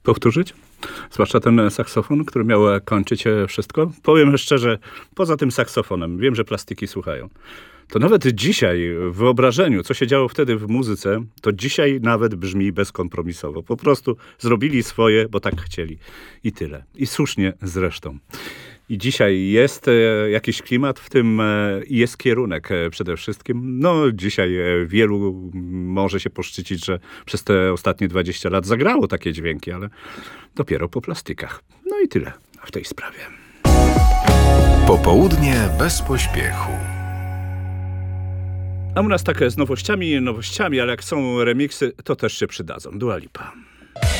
Powtórzyć? Zwłaszcza ten saksofon, który miał kończyć wszystko. Powiem szczerze, poza tym saksofonem, wiem, że plastiki słuchają. To nawet dzisiaj w wyobrażeniu, co się działo wtedy w muzyce, to dzisiaj nawet brzmi bezkompromisowo. Po prostu zrobili swoje, bo tak chcieli. I tyle. I słusznie zresztą. I dzisiaj jest jakiś klimat w tym i jest kierunek przede wszystkim. No dzisiaj wielu może się poszczycić, że przez te ostatnie 20 lat zagrało takie dźwięki, ale dopiero po plastykach. No i tyle w tej sprawie. Popołudnie bez pośpiechu. A u nas tak z nowościami, ale jak są remiksy, to też się przydadzą. Dua Lipa.